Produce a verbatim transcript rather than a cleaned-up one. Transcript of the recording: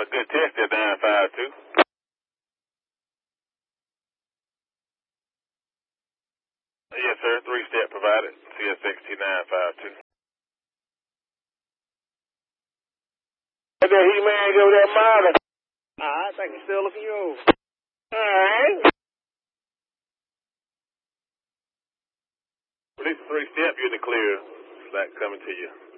A good test at nine five two. Yes, sir. Three step provided. C S X T nine five two. That He-Man go that mile. Alright, thank you. Still looking you over. Alright. Release the three step, you're in the clear. Slack coming to you.